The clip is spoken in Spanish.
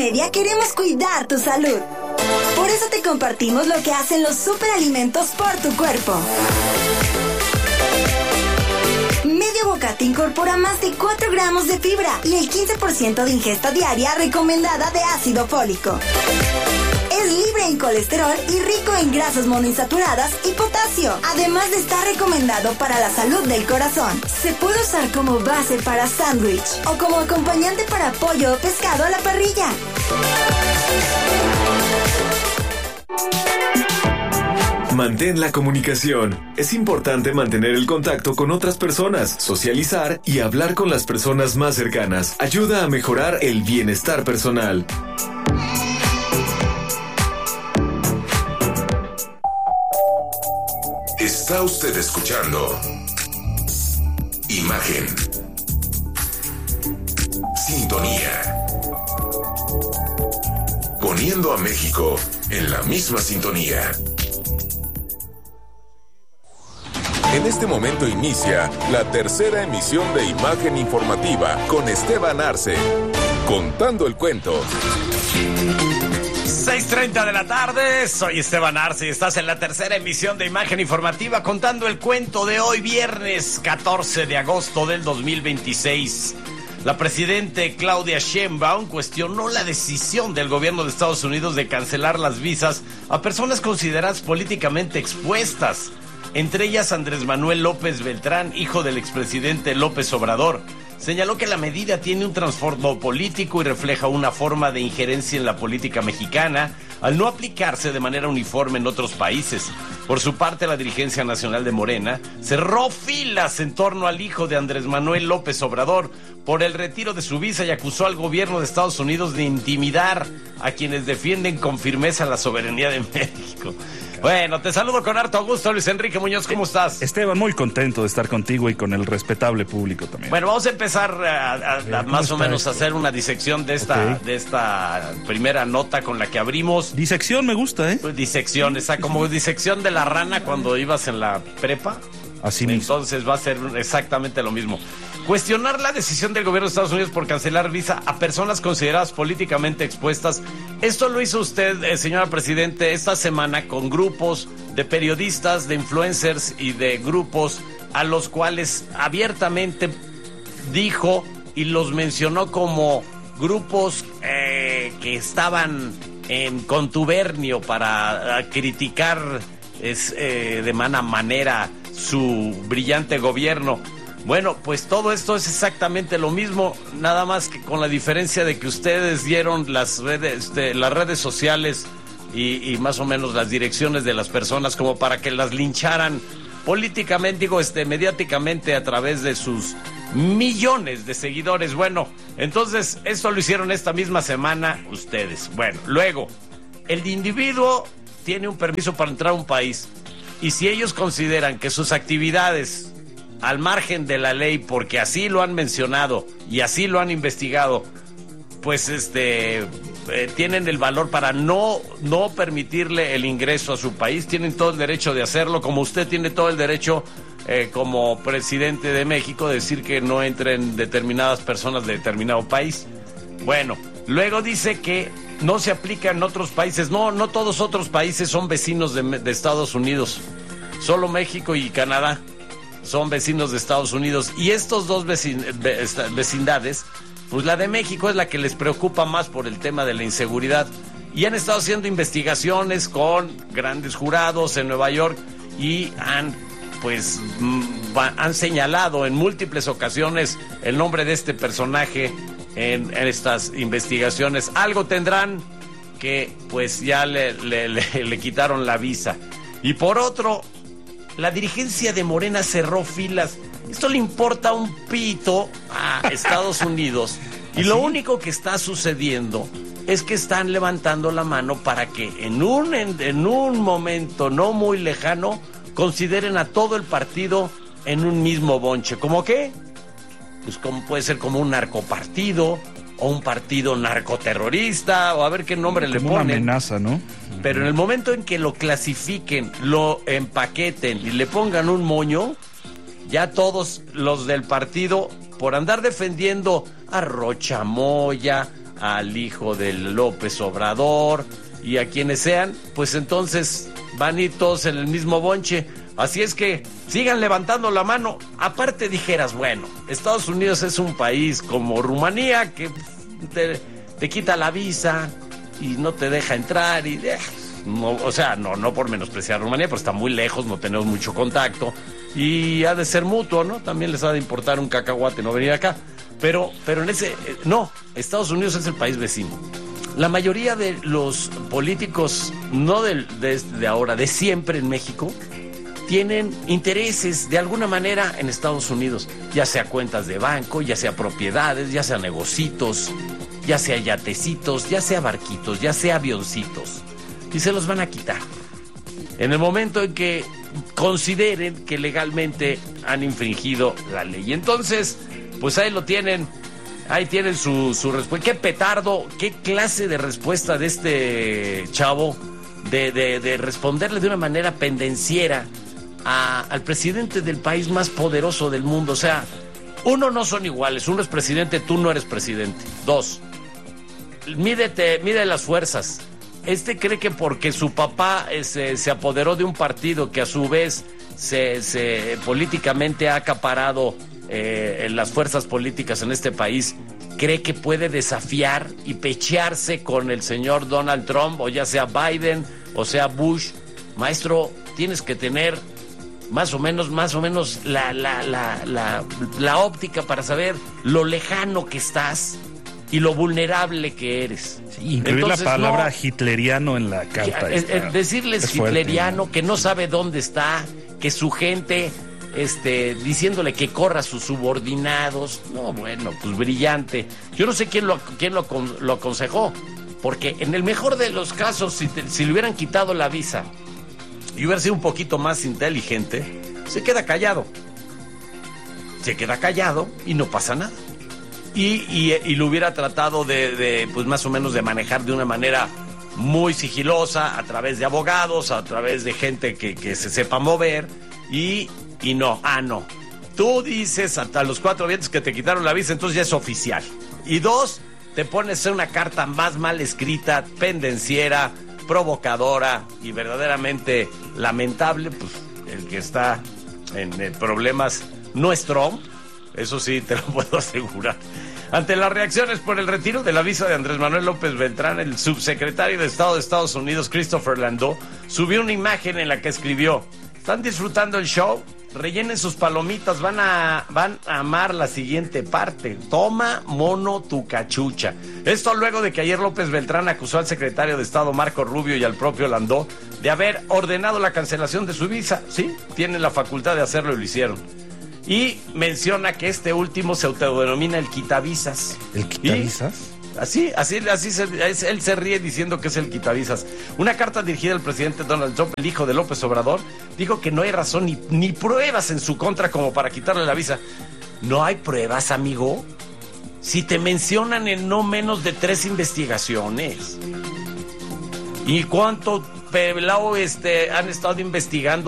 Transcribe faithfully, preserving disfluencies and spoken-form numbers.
Media queremos cuidar tu salud. Por eso te compartimos lo que hacen los superalimentos por tu cuerpo. Medio bocata incorpora más de cuatro gramos de fibra y el quince por ciento de ingesta diaria recomendada de ácido fólico. Es libre en colesterol y rico en grasas monoinsaturadas y potasio. Además de estar recomendado para la salud del corazón. Se puede usar como base para sándwich o como acompañante para pollo o pescado a la parrilla. Mantén la comunicación. Es importante mantener el contacto con otras personas, socializar y hablar con las personas más cercanas. Ayuda a mejorar el bienestar personal. Está usted escuchando Imagen. Sintonía. Poniendo a México en la misma sintonía. En este momento inicia la tercera emisión de Imagen Informativa con Esteban Arce, contando el cuento. seis treinta de la tarde, soy Esteban Arce y estás en la tercera emisión de Imagen Informativa contando el cuento de hoy, viernes catorce de agosto del dos mil veintiséis. La presidente Claudia Sheinbaum cuestionó la decisión del gobierno de Estados Unidos de cancelar las visas a personas consideradas políticamente expuestas, entre ellas Andrés Manuel López Beltrán, hijo del expresidente López Obrador. Señaló que la medida tiene un trasfondo político y refleja una forma de injerencia en la política mexicana al no aplicarse de manera uniforme en otros países. Por su parte, la dirigencia nacional de Morena cerró filas en torno al hijo de Andrés Manuel López Obrador por el retiro de su visa y acusó al gobierno de Estados Unidos de intimidar a quienes defienden con firmeza la soberanía de México. Bueno, te saludo con harto gusto, Luis Enrique Muñoz, ¿cómo estás? Esteban, muy contento de estar contigo y con el respetable público también. Bueno, vamos a empezar a, a, a, a más o menos a hacer una disección de esta, okay. de esta primera nota con la que abrimos. Disección me gusta, ¿eh? Disección, esa como disección de la rana cuando ibas en la prepa. Así mismo. Entonces va a ser exactamente lo mismo. Cuestionar la decisión del gobierno de Estados Unidos por cancelar visa a personas consideradas políticamente expuestas. Esto lo hizo usted, eh, señora Presidente, esta semana con grupos de periodistas, de influencers y de grupos a los cuales abiertamente dijo y los mencionó como grupos eh, que estaban en contubernio para uh, criticar es, eh, de mala manera su brillante gobierno. Bueno, pues todo esto es exactamente lo mismo, nada más que con la diferencia de que ustedes dieron las redes, de, las redes sociales y, y más o menos las direcciones de las personas como para que las lincharan políticamente, digo, este, mediáticamente a través de sus millones de seguidores. Bueno, entonces esto lo hicieron esta misma semana ustedes. Bueno, luego, el individuo tiene un permiso para entrar a un país y si ellos consideran que sus actividades al margen de la ley, porque así lo han mencionado y así lo han investigado, pues este eh, tienen el valor para no, no permitirle el ingreso a su país, tienen todo el derecho de hacerlo, como usted tiene todo el derecho eh, como presidente de México de decir que no entren determinadas personas de determinado país. Bueno, luego dice que no se aplica en otros países. No, no todos otros países son vecinos de, de Estados Unidos, solo México y Canadá son vecinos de Estados Unidos, y estos dos vecin- vecindades, pues la de México es la que les preocupa más por el tema de la inseguridad, y han estado haciendo investigaciones con grandes jurados en Nueva York y han pues va, han señalado en múltiples ocasiones el nombre de este personaje en, en estas investigaciones. Algo tendrán que pues ya le, le, le, le quitaron la visa. Y por otro, la dirigencia de Morena cerró filas. Esto le importa un pito a Estados Unidos. Y lo único que está sucediendo es que están levantando la mano para que en un, en, en un momento no muy lejano consideren a todo el partido en un mismo bonche. ¿Cómo qué? Pues como puede ser como un narcopartido o un partido narcoterrorista o a ver qué nombre como le ponen. Una amenaza, ¿no? Pero en el momento en que lo clasifiquen, lo empaqueten y le pongan un moño, ya todos los del partido, por andar defendiendo a Rocha Moya, al hijo de López Obrador y a quienes sean, pues entonces van a ir todos en el mismo bonche. Así es que sigan levantando la mano. Aparte dijeras, bueno, Estados Unidos es un país como Rumanía que te, te quita la visa y no te deja entrar y eh, no, o sea, no, no por menospreciar a Rumanía, pero está muy lejos, no tenemos mucho contacto y ha de ser mutuo, ¿no? También les ha de importar un cacahuate no venir acá. Pero, pero en ese, no, Estados Unidos es el país vecino. La mayoría de los políticos, no de, de, de ahora, de siempre en México, tienen intereses de alguna manera en Estados Unidos, ya sea cuentas de banco, ya sea propiedades, ya sea negocitos, ya sea yatecitos, ya sea barquitos, ya sea avioncitos, y se los van a quitar. En el momento en que consideren que legalmente han infringido la ley. Entonces, pues ahí lo tienen, ahí tienen su, su respuesta. Qué petardo, qué clase de respuesta de este chavo, de, de, de responderle de una manera pendenciera a, al presidente del país más poderoso del mundo. O sea, uno, no son iguales, uno es presidente, tú no eres presidente. Dos, mídete, mide las fuerzas. Este cree que porque su papá se, se apoderó de un partido que a su vez se, se políticamente ha acaparado eh, en las fuerzas políticas en este país, cree que puede desafiar y pechearse con el señor Donald Trump, o ya sea Biden o sea Bush. Maestro, tienes que tener más o menos, más o menos la, la, la, la, la óptica para saber lo lejano que estás y lo vulnerable que eres. Sí, incluir Entonces, la palabra no, hitleriano en la carta. Es, es decirles es hitleriano, que no sabe dónde está, que su gente, este, diciéndole que corra a sus subordinados. No, bueno, pues brillante. Yo no sé quién lo, quién lo, lo aconsejó, porque en el mejor de los casos, si, te, si le hubieran quitado la visa y hubiera sido un poquito más inteligente, se queda callado. Se queda callado y no pasa nada. Y, y, y lo hubiera tratado de, de, pues más o menos de manejar de una manera muy sigilosa, a través de abogados, a través de gente que, que se sepa mover, y, y no, ah, no. Tú dices hasta los cuatro vientos que te quitaron la visa, entonces ya es oficial. Y dos, te pones una carta más mal escrita, pendenciera, provocadora y verdaderamente lamentable. Pues el que está en, en problemas no es Trump, eso sí te lo puedo asegurar. Ante las reacciones por el retiro de la visa de Andrés Manuel López Beltrán, el subsecretario de Estado de Estados Unidos, Christopher Landau, subió una imagen en la que escribió: ¿están disfrutando el show? Rellenen sus palomitas, van a, van a amar la siguiente parte. Toma, mono, tu cachucha. Esto luego de que ayer López Beltrán acusó al secretario de Estado Marco Rubio y al propio Landau de haber ordenado la cancelación de su visa. Sí, tienen la facultad de hacerlo y lo hicieron. Y menciona que este último se autodenomina el quitavisas. ¿El quitavisas? Y así, así, así se, él se ríe diciendo que es el quitavisas. Una carta dirigida al presidente Donald Trump, el hijo de López Obrador, dijo que no hay razón ni, ni pruebas en su contra como para quitarle la visa. ¿No hay pruebas, amigo? Si te mencionan en no menos de tres investigaciones. ¿Y cuánto pelao este, han estado investigando